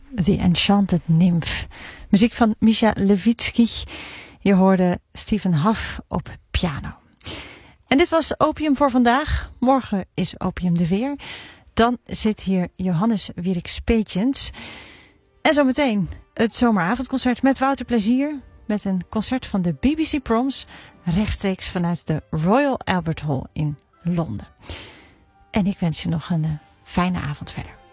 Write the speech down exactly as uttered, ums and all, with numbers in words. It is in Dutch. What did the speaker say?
The Enchanted Nymph. Muziek van Misha Levitsky. Je hoorde Stephen Huff op piano. En dit was Opium voor vandaag. Morgen is Opium er weer. Dan zit hier Johannes Wierik-Speetjens. En zometeen het zomeravondconcert met Wouter Plezier. Met een concert van de B B C Proms. Rechtstreeks vanuit de Royal Albert Hall in Londen. En ik wens je nog een uh, fijne avond verder.